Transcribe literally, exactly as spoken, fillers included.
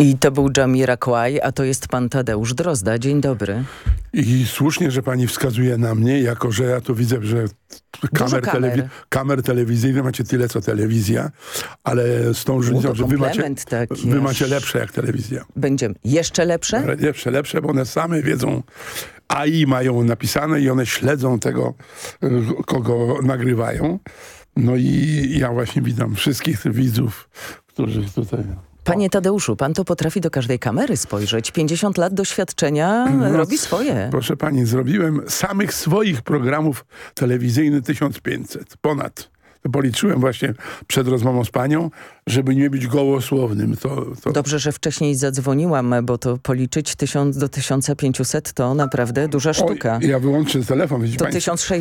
I to był Jamiroquai, a to jest pan Tadeusz Drozda. Dzień dobry. I słusznie, że pani wskazuje na mnie, jako że ja tu widzę, że kamer, kamer. telewi- kamer telewizyjnych macie tyle, co telewizja, ale z tą różnicą, że wy macie, taki wy aż. macie lepsze jak telewizja. Będziemy jeszcze lepsze? Lepsze, lepsze, bo one same wiedzą, A I mają napisane i one śledzą tego, kogo nagrywają. No i ja właśnie witam wszystkich widzów, którzy tutaj... Panie Tadeuszu, pan to potrafi do każdej kamery spojrzeć. pięćdziesiąt lat doświadczenia No, robi swoje. Proszę pani, zrobiłem samych swoich programów telewizyjnych tysiąc pięćset, ponad. To policzyłem właśnie przed rozmową z panią, żeby nie być gołosłownym. To, to... Dobrze, że wcześniej zadzwoniłam, bo to policzyć tysiąc do tysiąca pięciuset to naprawdę duża sztuka. O, ja wyłączę telefon, widzi To pani. tysiąc sześćset